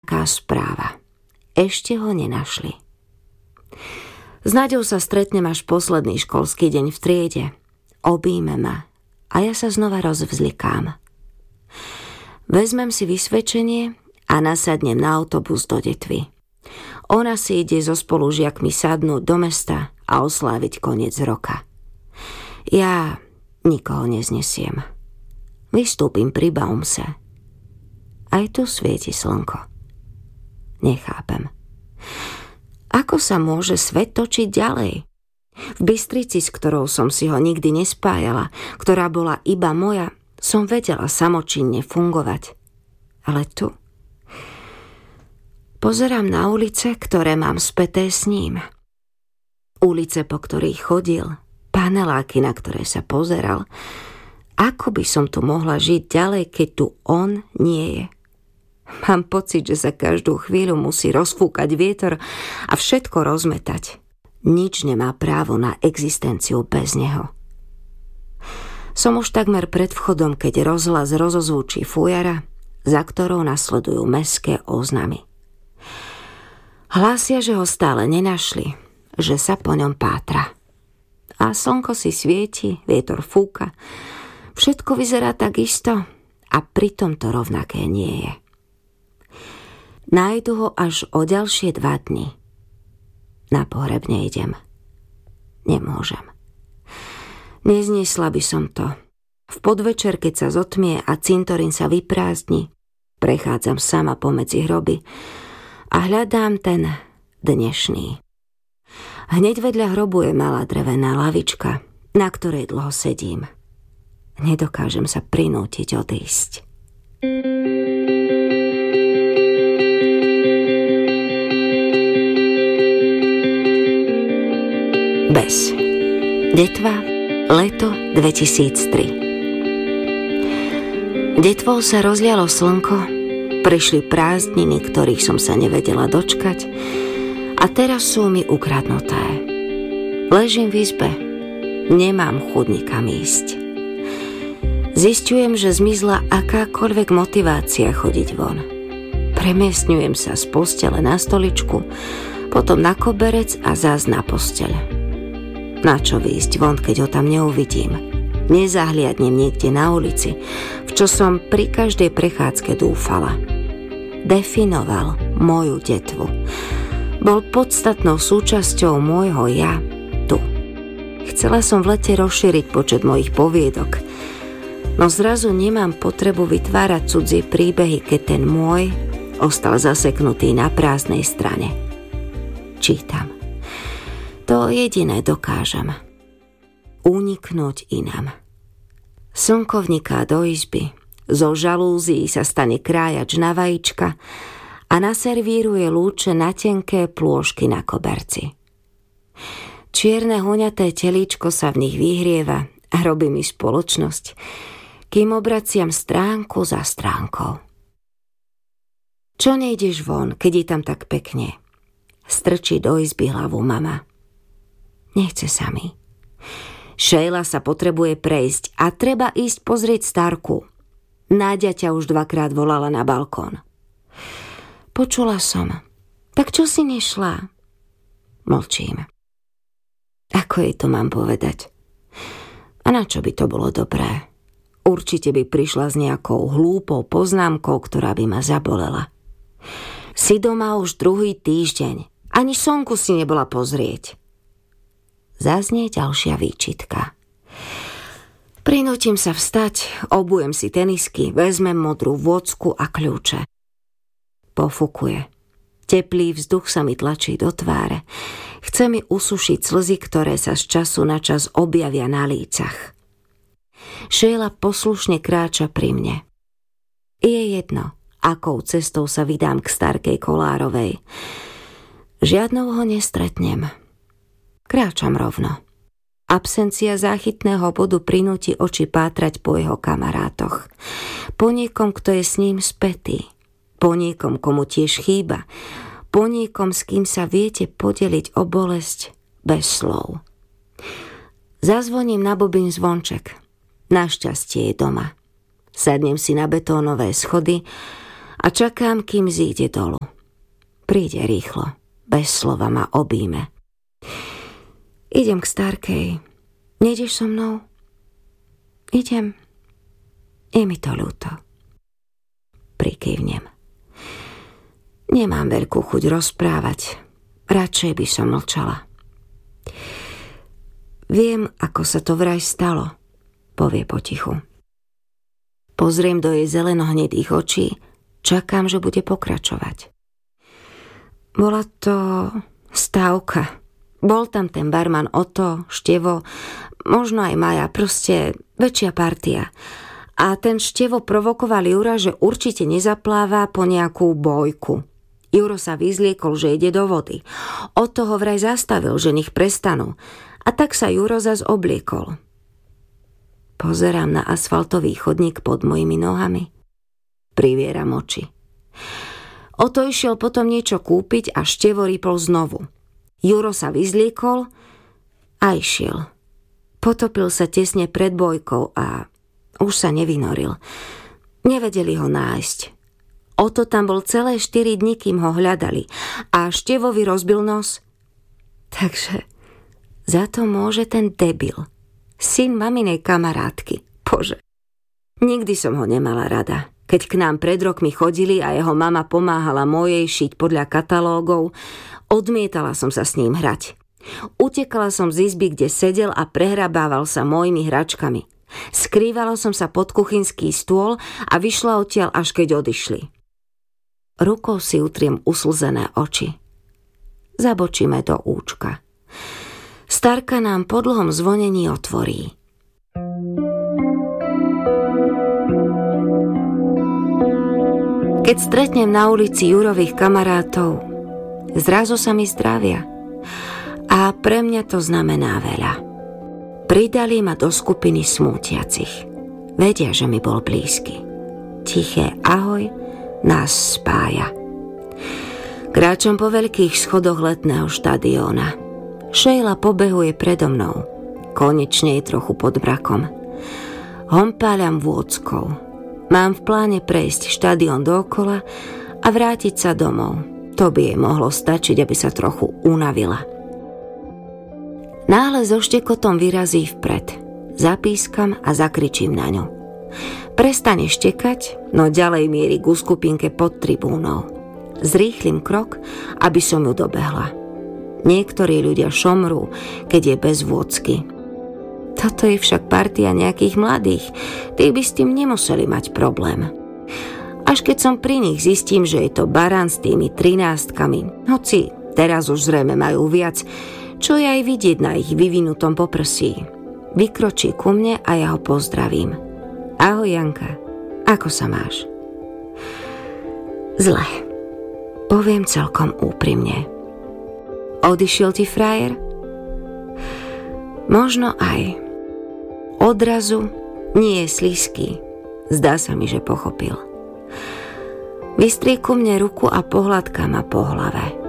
Aká správa? Ešte ho nenašli. S Naďou sa stretnem až posledný školský deň v triede. Obíme ma a ja sa znova rozvzlikám. Vezmem si vysvedčenie a nasadnem na autobus do Detvy. Ona si ide so spolužiakmi sadnúť do mesta a osláviť koniec roka. Ja nikoho neznesiem. Vystúpim pri Baumse. Aj tu svieti slnko. Nechápem. Ako sa môže svet točiť ďalej? V Bystrici, s ktorou som si ho nikdy nespájala, ktorá bola iba moja, som vedela samočinne fungovať. Ale tu? Pozerám na ulice, ktoré mám späté s ním. Ulice, po ktorých chodil, paneláky, na ktoré sa pozeral. Ako by som tu mohla žiť ďalej, keď tu on nie je? Mám pocit, že sa každú chvíľu musí rozfúkať vietor a všetko rozmetať. Nič nemá právo na existenciu bez neho. Som už takmer pred vchodom, keď rozhlas rozozvučí fujara, za ktorou nasledujú mestské oznamy. Hlásia, že ho stále nenašli, že sa po ňom pátra. A slnko si svieti, vietor fúka, všetko vyzerá tak isto a pritom to rovnaké nie je. Nájdu ho až o ďalšie 2 dni. Na pohreb nejdem. Nemôžem. Nezniesla by som to. V podvečer, keď sa zotmie a cintorín sa vyprázdni, prechádzam sama pomedzi hroby a hľadám ten dnešný. Hneď vedľa hrobu je malá drevená lavička, na ktorej dlho sedím. Nedokážem sa prinútiť odísť. Bez. Detva, leto 2003. Detvou sa rozlialo slnko, prišli prázdniny, ktorých som sa nevedela dočkať a teraz sú mi ukradnuté. Ležím v izbe, nemám chuť nikam ísť. Zisťujem, že zmizla akákoľvek motivácia chodiť von. Premiestňujem sa z postele na stoličku, potom na koberec a zás na posteľ. Na čo výjsť von, keď ho tam neuvidím? Nezahliadnem niekde na ulici, v čo som pri každej prechádzke dúfala. Definoval moju detvu. Bol podstatnou súčasťou môjho ja tu. Chcela som v lete rozšíriť počet mojich poviedok, no zrazu nemám potrebu vytvárať cudzie príbehy, keď ten môj ostal zaseknutý na prázdnej strane. Čítam. To jediné dokážem. Uniknúť inám. Slnko vniká do izby, zo žalúzií sa stane krájač na vajíčka a naservíruje lúče na tenké plôžky na koberci. Čierne huňaté telíčko sa v nich vyhrieva a robí mi spoločnosť, kým obraciam stránku za stránkou. Čo nejdeš von, keď je tam tak pekne? Strčí do izby hlavu mama. Nechce sa mi. Šejla sa potrebuje prejsť a treba ísť pozrieť starku. Náďa ťa už 2-krát volala na balkón. Počula som. Tak čo si nešla? Mlčím. Ako jej to mám povedať? A na čo by to bolo dobré? Určite by prišla s nejakou hlúpou poznámkou, ktorá by ma zabolela. Si doma už 2. týždeň. Ani slnku si nebola pozrieť. Zaznie ďalšia výčitka. Prinútim sa vstať, obujem si tenisky, vezmem modrú vocku a kľúče. Pofukuje. Teplý vzduch sa mi tlačí do tváre. Chce mi usušiť slzy, ktoré sa z času na čas objavia na lícach. Šejla poslušne kráča pri mne. Je jedno, akou cestou sa vydám k starkej Kolárovej. Žiadnou ho nestretnem. Kráčam rovno. Absencia záchytného bodu prinúti oči pátrať po jeho kamarátoch. Po niekom, kto je s ním spätý. Po niekom, komu tiež chýba. Po niekom, s kým sa viete podeliť o bolesť bez slov. Zazvoním na bobín zvonček. Našťastie je doma. Sadnem si na betónové schody a čakám, kým zíde dolu. Príde rýchlo, bez slova ma objíme. Idem k Starkej. Nejdeš so mnou? Idem. Je mi to ľúto. Prikyvnem. Nemám veľkú chuť rozprávať. Radšej by som mlčala. Viem, ako sa to vraj stalo, povie potichu. Pozriem do jej zelenohnedých očí, čakám, že bude pokračovať. Bola to stávka. Bol tam ten barman Oto, Števo, možno aj Maja, proste väčšia partia. A ten Števo provokoval Jura, že určite nezapláva po nejakú bojku. Juro sa vyzliekol, že ide do vody. Oto ho vraj zastavil, že nech prestanú. A tak sa Juro zas obliekol. Pozerám na asfaltový chodník pod mojimi nohami. Privieram oči. Oto išiel potom niečo kúpiť a Števo rýpol znovu. Juro sa vyzliekol a išiel. Potopil sa tesne pred bojkou a už sa nevynoril. Nevedeli ho nájsť. Oto tam bol celé 4 dni, kým ho hľadali a Števovi rozbil nos. Takže za to môže ten debil, syn maminej kamarátky. Bože, nikdy som ho nemala rada. Keď k nám pred rokmi chodili a jeho mama pomáhala mojej šiť podľa katalógov, odmietala som sa s ním hrať. Utekala som z izby, kde sedel a prehrabával sa mojimi hračkami. Skrývala som sa pod kuchynský stôl a vyšla odtiaľ, až keď odišli. Rukou si utriem uslzené oči. Zabočíme do účka. Starka nám po dlhom zvonení otvorí. Keď stretnem na ulici Jurových kamarátov, zrazu sa mi zdravia. A pre mňa to znamená veľa. Pridali ma do skupiny smútiacich. Vedia, že mi bol blízky. Tiché ahoj nás spája. Kráčam po veľkých schodoch letného štadióna. Šejla pobehuje predo mnou. Konečne je trochu pod mrakom. Hompáľam vôdzkou. Mám v pláne prejsť štadión dookola a vrátiť sa domov. To by jej mohlo stačiť, aby sa trochu unavila. Náhle so štekotom vyrazí vpred. Zapískam a zakričím na ňu. Prestane štekať, no ďalej mierí ku skupinke pod tribúnou. Zrýchlim krok, aby som ju dobehla. Niektorí ľudia šomrú, keď je bez vôdzky. Toto je však partia nejakých mladých, tí by s tým nemuseli mať problém. Až keď som pri nich, zistím, že je to barán s tými 13-kami, hoci teraz už zrejme majú viac, čo je aj vidieť na ich vyvinutom poprsí. Vykročí ku mne a ja ho pozdravím. Ahoj Janka, ako sa máš? Zle, poviem celkom úprimne. Odišiel ti frajer? Možno aj. Odrazu nie je slízky. Zdá sa mi, že pochopil. Vystrie ku mne ruku a pohľadká ma po hlave.